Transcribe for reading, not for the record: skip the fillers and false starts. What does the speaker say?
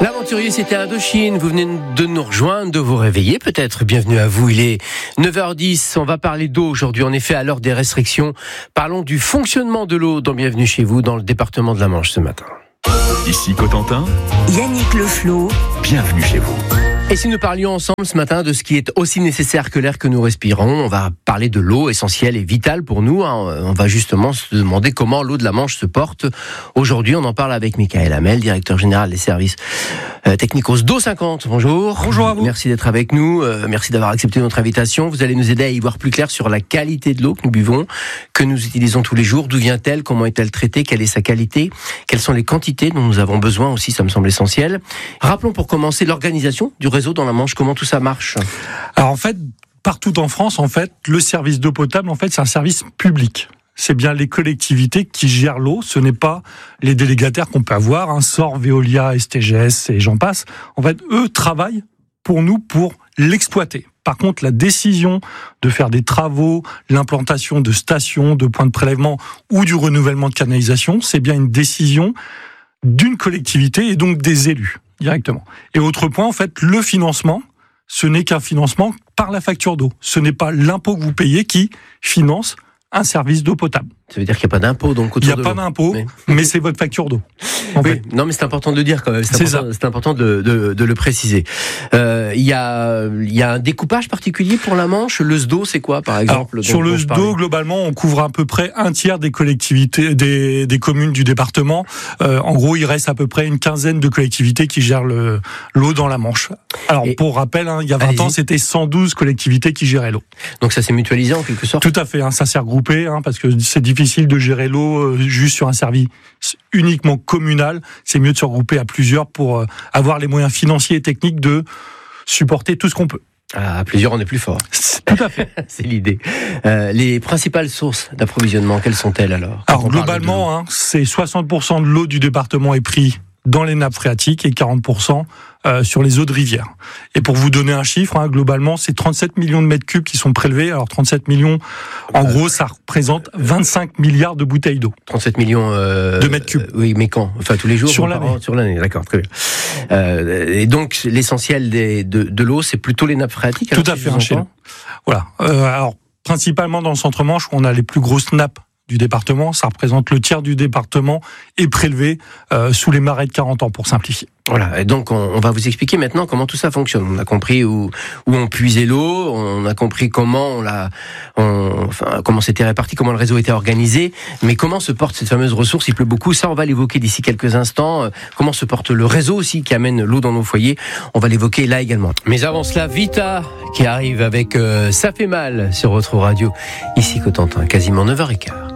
L'aventurier, c'était Indochine. Vous venez de nous rejoindre, de vous réveiller peut-être. Bienvenue à vous. Il est 9h10. On va parler d'eau aujourd'hui. En effet, à l'heure des restrictions, parlons du fonctionnement de l'eau dans Bienvenue chez vous, dans le département de la Manche ce matin. Ici Cotentin, Yannick Leflot, bienvenue chez vous. Et si nous parlions ensemble ce matin de ce qui est aussi nécessaire que l'air que nous respirons, on va parler de l'eau, essentielle et vitale pour nous. On va justement se demander comment l'eau de la Manche se porte. Aujourd'hui, on en parle avec Michael Hamel, directeur général des services techniques au SDO 50. Bonjour. Bonjour à vous. Merci d'être avec nous. Merci d'avoir accepté notre invitation. Vous allez nous aider à y voir plus clair sur la qualité de l'eau que nous buvons, que nous utilisons tous les jours. D'où vient-elle? Comment est-elle traitée? Quelle est sa qualité? Quelles sont les quantités dont nous avons besoin aussi? Ça me semble essentiel. Rappelons pour commencer l'organisation du réseau dans la Manche. Comment tout ça marche? Alors en fait, partout en France, le service d'eau potable, c'est un service public. C'est bien les collectivités qui gèrent l'eau. Ce n'est pas les délégataires qu'on peut avoir, SOR, Veolia, STGS et j'en passe. En fait, eux travaillent pour nous pour l'exploiter. Par contre, la décision de faire des travaux, l'implantation de stations, de points de prélèvement ou du renouvellement de canalisation, c'est bien une décision d'une collectivité et donc des élus directement. Et autre point, le financement, ce n'est qu'un financement par la facture d'eau. Ce n'est pas l'impôt que vous payez qui finance un service d'eau potable. Ça veut dire qu'il n'y a pas d'impôt donc autour de l'eau. Il n'y a pas d'impôt, mais c'est votre facture d'eau. Oui, non mais c'est important de le dire quand même, c'est important de le préciser. Il y a un découpage particulier pour la Manche. Le SDO, c'est quoi par exemple? Alors, sur le SDO, globalement, on couvre à peu près un tiers des collectivités, des communes du département. En gros, il reste à peu près une quinzaine de collectivités qui gèrent l'eau dans la Manche. Alors, pour rappel, il y a 20 ans, c'était 112 collectivités qui géraient l'eau. Donc ça s'est mutualisé en quelque sorte? Tout à fait, ça s'est regroupé, parce que c'est difficile de gérer l'eau juste sur un service uniquement communal. C'est mieux de se regrouper à plusieurs pour avoir les moyens financiers et techniques de supporter tout ce qu'on peut. À plusieurs, on est plus fort. Tout à fait. C'est l'idée. Les principales sources d'approvisionnement, quelles sont-elles alors? Alors globalement, c'est 60% de l'eau du département est pris dans les nappes phréatiques et 40% sur les eaux de rivière. Et pour vous donner un chiffre, globalement, c'est 37 millions de mètres cubes qui sont prélevés. Alors 37 millions, en gros, ça représente 25 milliards de bouteilles d'eau. 37 millions de mètres cubes. Oui, mais quand? Enfin, tous les jours? Sur l'année. Sur l'année, d'accord, très bien. Et donc, l'essentiel de l'eau, c'est plutôt les nappes phréatiques? Tout à fait, chez nous. Voilà. Alors, principalement dans le centre-Manche, où on a les plus grosses nappes du département, ça représente le tiers du département est prélevé sous les marais de 40 ans, pour simplifier. Voilà, et donc on va vous expliquer maintenant comment tout ça fonctionne. On a compris où on puisait l'eau, on a compris comment comment c'était réparti, comment le réseau était organisé, mais comment se porte cette fameuse ressource? Il pleut beaucoup, ça on va l'évoquer d'ici quelques instants. Comment se porte le réseau aussi qui amène l'eau dans nos foyers? On va l'évoquer là également. Mais avant cela, Vita qui arrive avec Ça fait mal sur votre radio, ici Cotentin, quasiment 9h15.